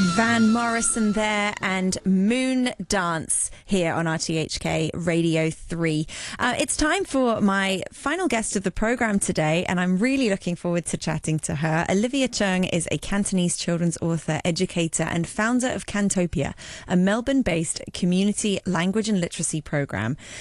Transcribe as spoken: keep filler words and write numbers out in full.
Van Morrison there and Moon Dance here on R T H K Radio three. Uh, it's time for my final guest of the programme today, and I'm really looking forward to chatting to her. Olivia Cheung is a Cantonese children's author, educator and founder of Cantopia, a Melbourne-based community language and literacy programme.